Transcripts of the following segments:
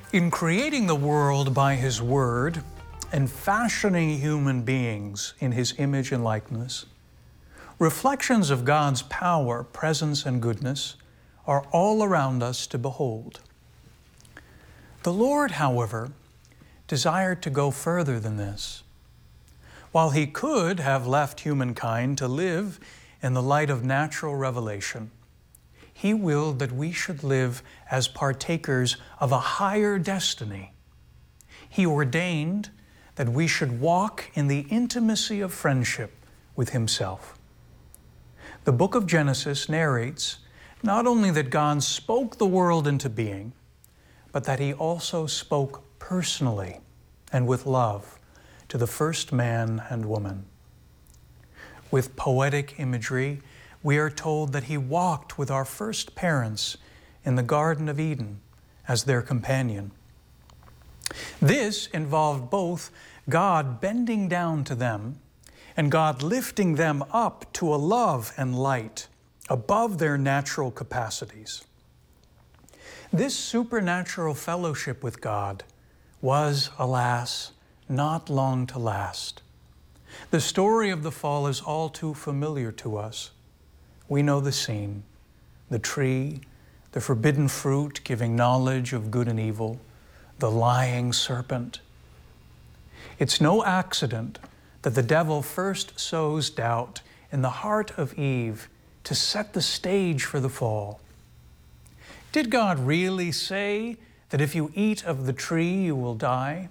In creating the world by His Word and fashioning human beings in His image and likeness, reflections of God's power, presence, and goodness are all around us to behold. The Lord, however, desired to go further than this. While He could have left humankind to live in the light of natural revelation, He willed that we should live as partakers of a higher destiny. He ordained that we should walk in the intimacy of friendship with Himself. The book of Genesis narrates not only that God spoke the world into being, but that He also spoke personally and with love to the first man and woman. With poetic imagery, we are told that He walked with our first parents in the Garden of Eden as their companion. This involved both God bending down to them and God lifting them up to a love and light above their natural capacities. This supernatural fellowship with God was, alas, not long to last. The story of the fall is all too familiar to us. We know the scene: the tree, the forbidden fruit giving knowledge of good and evil, the lying serpent. It's no accident that the devil first sows doubt in the heart of Eve to set the stage for the fall. Did God really say that if you eat of the tree you will die?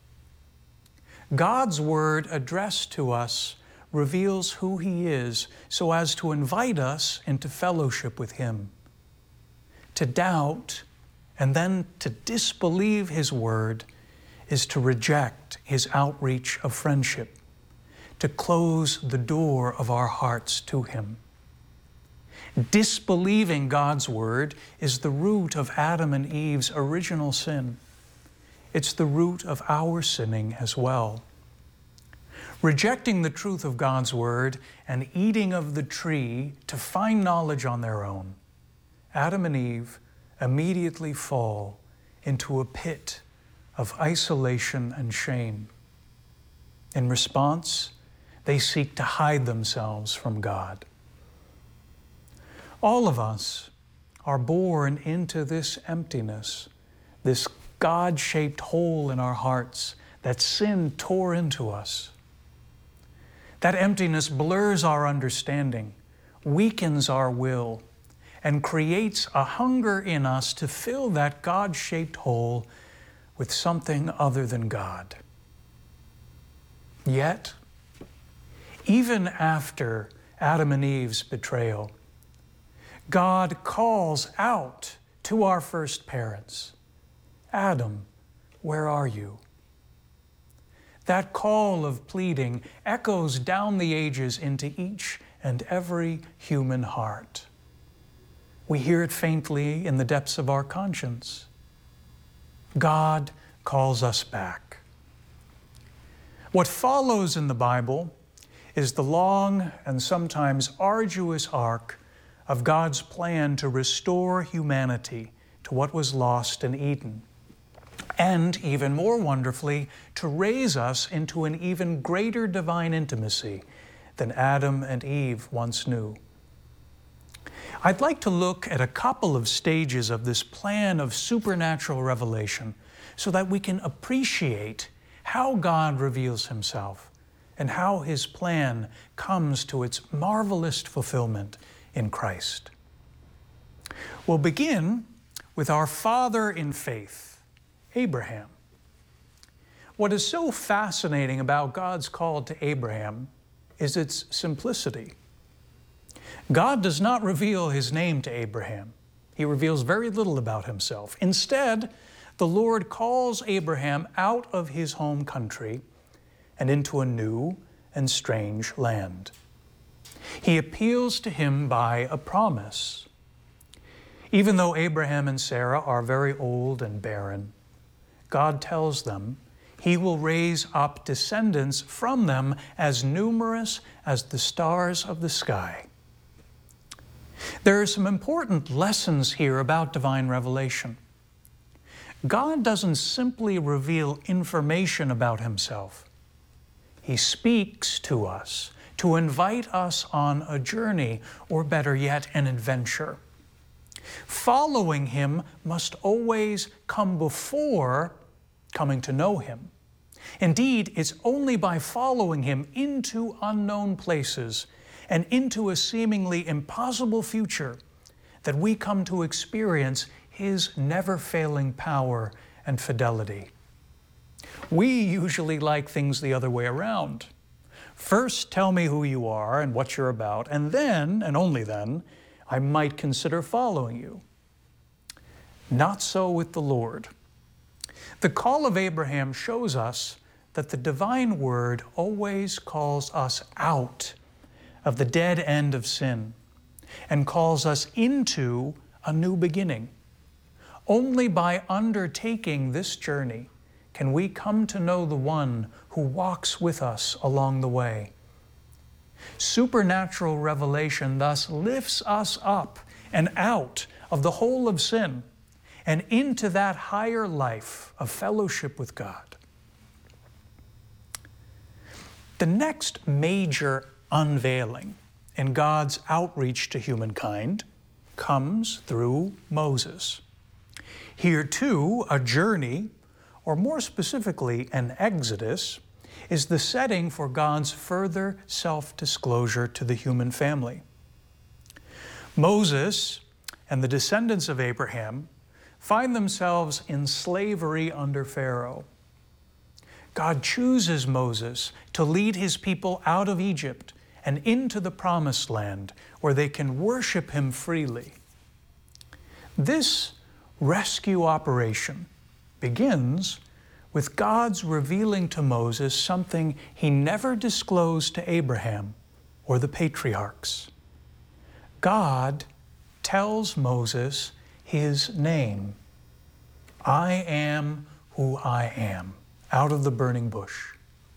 God's word addressed to us reveals who He is so as to invite us into fellowship with Him. To doubt and then to disbelieve His word is to reject His outreach of friendship, to close the door of our hearts to Him. Disbelieving God's word is the root of Adam and Eve's original sin. It's the root of our sinning as well. Rejecting the truth of God's word and eating of the tree to find knowledge on their own, Adam and Eve immediately fall into a pit of isolation and shame. In response, they seek to hide themselves from God. All of us are born into this emptiness, this God-shaped hole in our hearts that sin tore into us. That emptiness blurs our understanding, weakens our will, and creates a hunger in us to fill that God-shaped hole with something other than God. Yet, even after Adam and Eve's betrayal, God calls out to our first parents, "Adam, where are you?" That call of pleading echoes down the ages into each and every human heart. We hear it faintly in the depths of our conscience. God calls us back. What follows in the Bible is the long and sometimes arduous arc of God's plan to restore humanity to what was lost in Eden, and even more wonderfully, to raise us into an even greater divine intimacy than Adam and Eve once knew. I'd like to look at a couple of stages of this plan of supernatural revelation so that we can appreciate how God reveals Himself and how His plan comes to its marvelous fulfillment in Christ. We'll begin with our father in faith, Abraham. What is so fascinating about God's call to Abraham is its simplicity. God does not reveal His name to Abraham. He reveals very little about Himself. Instead, the Lord calls Abraham out of his home country and into a new and strange land. He appeals to him by a promise. Even though Abraham and Sarah are very old and barren, God tells them He will raise up descendants from them as numerous as the stars of the sky. There are some important lessons here about divine revelation. God doesn't simply reveal information about himself. He speaks to us to invite us on a journey, or better yet, an adventure. Following him must always come before coming to know him. Indeed, it's only by following him into unknown places and into a seemingly impossible future that we come to experience his never-failing power and fidelity. We usually like things the other way around. First, tell me who you are and what you're about, and then, and only then, I might consider following you. Not so with the Lord. The call of Abraham shows us that the divine word always calls us out of the dead end of sin and calls us into a new beginning. Only by undertaking this journey can we come to know the one who walks with us along the way. Supernatural revelation thus lifts us up and out of the hole of sin and into that higher life of fellowship with God. The next major unveiling in God's outreach to humankind comes through Moses. Here too, a journey, or more specifically, an exodus, is the setting for God's further self-disclosure to the human family. Moses and the descendants of Abraham find themselves in slavery under Pharaoh. God chooses Moses to lead his people out of Egypt and into the Promised Land, where they can worship him freely. This rescue operation begins with God's revealing to Moses something he never disclosed to Abraham or the patriarchs. God tells Moses his name. I am who I am, out of the burning bush.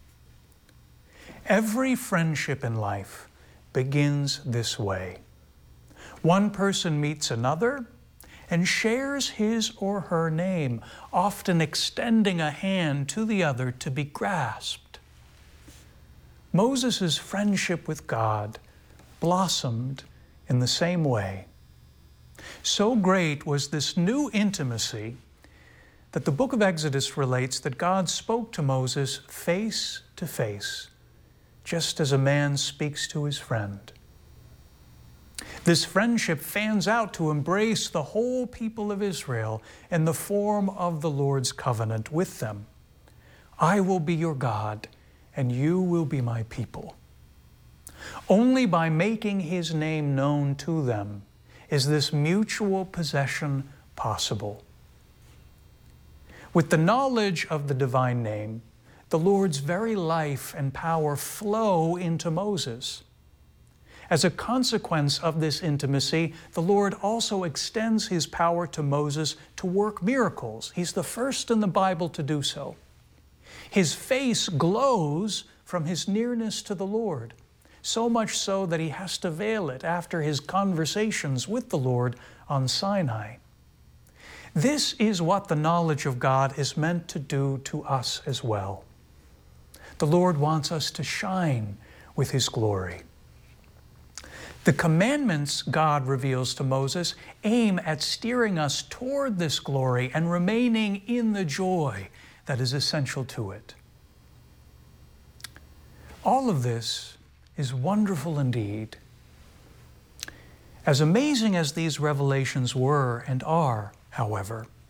Every friendship in life begins this way. One person meets another and shares his or her name, often extending a hand to the other to be grasped. Moses' friendship with God blossomed in the same way. So great was this new intimacy that the book of Exodus relates that God spoke to Moses face to face, just as a man speaks to his friend. This friendship fans out to embrace the whole people of Israel in the form of the Lord's covenant with them. I will be your God, and you will be my people. Only by making his name known to them is this mutual possession possible. With the knowledge of the divine name, the Lord's very life and power flow into Moses. As a consequence of this intimacy, the Lord also extends his power to Moses to work miracles. He's the first in the Bible to do so. His face glows from his nearness to the Lord, so much so that he has to veil it after his conversations with the Lord on Sinai. This is what the knowledge of God is meant to do to us as well. The Lord wants us to shine with his glory. The commandments God reveals to Moses aim at steering us toward this glory and remaining in the joy that is essential to it. All of this is wonderful indeed. As amazing as these revelations were and are, however,